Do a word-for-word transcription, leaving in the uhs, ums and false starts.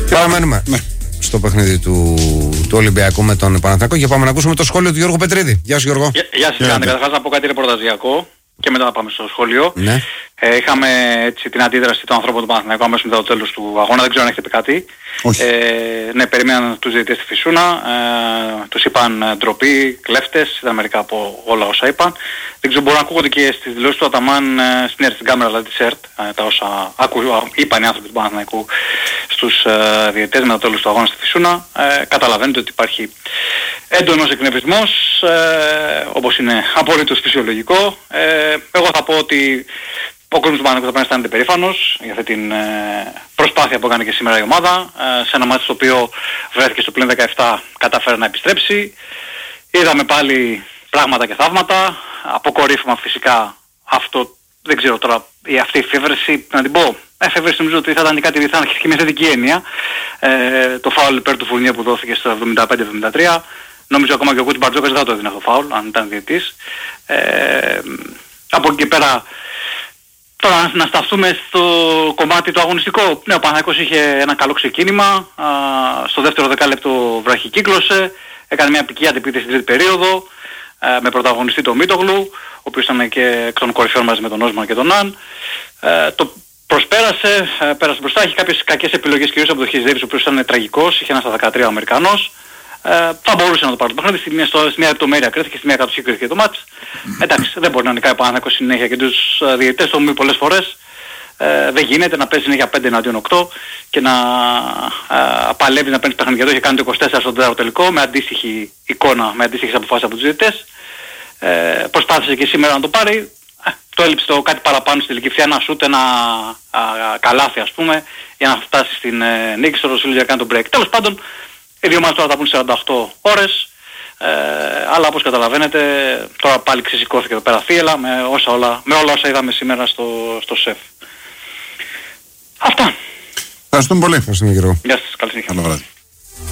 Παραμένουμε ναι. στο παιχνίδι του, του Ολυμπιακού με τον Παναθηναϊκό και πάμε να ακούσουμε το σχόλιο του Γιώργου Πετρίδη. Γεια σου Γιώργο. Γεια, γεια σας Γιάννη, καταρχάς να πω κάτι ρεπορταζιακό και μετά να πάμε στο σχόλιο. Ναι. Ε, είχαμε έτσι την αντίδραση των ανθρώπων του Παναθηναϊκού αμέσως μετά το τέλος του αγώνα, δεν ξέρω αν έχετε πει κάτι. Όχι. Ε, ναι, περιμέναν τους διαιτητές στη Φυσούνα, ε, τους είπαν ντροπή, κλέφτες, ήταν μερικά από όλα όσα είπαν. Δεν ξέρω, μπορούν να ακούγονται και στις δηλώσεις του Αταμάν ε, στην, στην κάμερα δηλαδή της ΕΡΤ, ε, τα όσα άκου, είπαν οι άνθρωποι του Παναθηναϊκού στους ε, διαιτητές μετά το τέλος του αγώνα στη Φυσούνα. Ε, καταλαβαίνετε ότι υπάρχει έντονος εκνευρισμός, ε, όπως είναι απολύτως φυσιολογικό. Ε, εγώ θα πω ότι ο κόσμος του Παναθηναϊκού θα πρέπει να αισθάνεται περήφανος για αυτή την ε, προσπάθεια που έκανε και σήμερα η ομάδα. Ε, σε ένα μάτι στο οποίο βρέθηκε στο πλήν δεκαεπτά, κατάφερε να επιστρέψει. Είδαμε πάλι πράγματα και θαύματα. Αποκορύφωμα φυσικά αυτό, δεν ξέρω τώρα, η, αυτή η εφεύρεση, να την πω, εφεύρεση νομίζω ότι θα ήταν κάτι, θα ήταν και μια θετική έννοια. Ε, το φάουλ υπέρ του Φουρνιέ που δόθηκε στο εβδομήντα πέντε εβδομήντα τρία. Νομίζω ακόμα και ο Κούτς Μπαρτζόκας δεν θα το έδινε αυτό το φάουλ, αν ήταν διαιτής. Ε, από εκεί και πέρα, τώρα να σταθούμε στο κομμάτι το αγωνιστικό. Ναι, ο Παναθηναϊκός είχε ένα καλό ξεκίνημα. Α, στο δεύτερο δεκάλεπτο βραχικύκλωσε. Έκανε μια ποικία αντεπίθεση στην τρίτη περίοδο. Α, με πρωταγωνιστή τον Μίτογλου, ο οποίος ήταν και εκ των κορυφαίων μαζί με τον Όσμαν και τον Αν. Α, το προσπέρασε, α, πέρασε μπροστά. Είχε κάποιες κακές επιλογές κυρίως από τον Χιζέρης, ο οποίος ήταν τραγικός. Είχε ένα στα δεκατρία ο Αμερικανός. Ε, θα μπορούσε να το πάρει το παιχνίδι, στη μία, στο, στη μία λεπτομέρεια κρίθηκε, στη μία κατοχή κρίθηκε το μάτς. Εντάξει, δεν μπορεί να νικάει ο Παναθηναϊκός συνέχεια και τους uh, διαιτητές το έχουν πει πολλές φορές. Ε, δεν γίνεται να παίζει συνέχεια πέντε εναντίον οκτώ και να uh, παλεύει να παίρνει παιχνίδι. Το είχε κάνει το είκοσι τέσσερα στο τέταρτο τελικό με αντίστοιχη εικόνα, με αντίστοιχες αποφάσεις από τους διαιτητές. Ε, προσπάθησε και σήμερα να το πάρει. Ε, το έλειψε το κάτι παραπάνω στη τελική ευθεία, ένα σούτ, ένα uh, καλάθι ας πούμε, για να φτάσει στην uh, νίκη στο Ρωσίλιο για να κάνει τον break. Τέλος πάντων, οι δύο μας τώρα θα πούν σαράντα οκτώ ώρες, ε, αλλά όπως καταλαβαίνετε τώρα πάλι ξεσηκώθηκε εδώ πέρα θύελα με, όσα όλα, με όλα όσα είδαμε σήμερα στο, στο ΣΕΦ. Αυτά. Ευχαριστούμε πολύ. Ευχαριστούμε Γιώργο. Γεια σας, καλή συνέχεια.